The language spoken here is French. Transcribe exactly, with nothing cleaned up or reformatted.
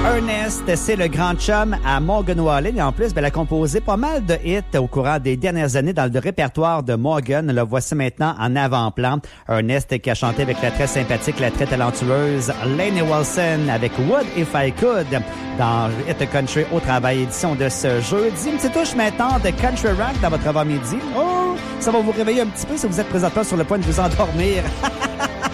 Ernest, c'est le grand chum à Morgan Wallen et en plus, ben, elle a composé pas mal de hits au courant des dernières années dans le répertoire de Morgan. Le voici maintenant en avant-plan. Ernest qui a chanté avec la très sympathique, la très talentueuse Lainey Wilson avec Would If I Could dans Hit Country au travail édition de ce jeudi. Une petite touche maintenant de Country Rock dans votre avant-midi. Oh, ça va vous réveiller un petit peu si vous êtes présentement sur le point de vous endormir.